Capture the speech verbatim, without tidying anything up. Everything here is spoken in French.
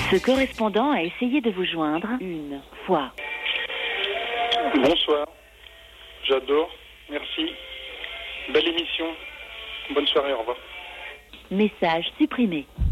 Ce correspondant a essayé de vous joindre une fois. Bonsoir. J'adore. Merci. Belle émission. Bonne soirée. Au revoir. Message supprimé.